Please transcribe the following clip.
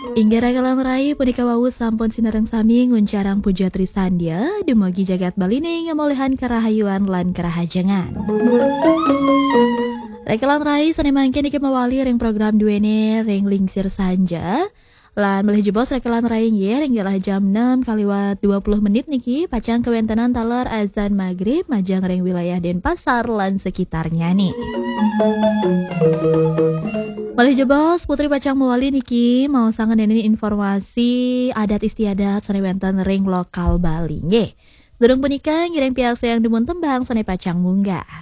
Inggih ragalan rai punika wau sampun sinareng sami nguncarang puja Trisandya dumugi jagat Balining ngamolehan karahayuan lan karahajengan. Rekalan rai sane mangkin iki mawali ring program duene ring lingsir sanja. Lan melih jebos rekalan rai nggih ring jalah jam 6 kaliwat 20 menit niki pacang kewentenan taler azan maghrib majang ring wilayah Denpasar lan sekitarnya nih. Malih jebos Putri Pacang Mewali niki mau sangat ini informasi adat istiadat sane wenten ring lokal Bali nggih. Sedurung punika ngiring piasa yang demun tembang sane Pacang munggah.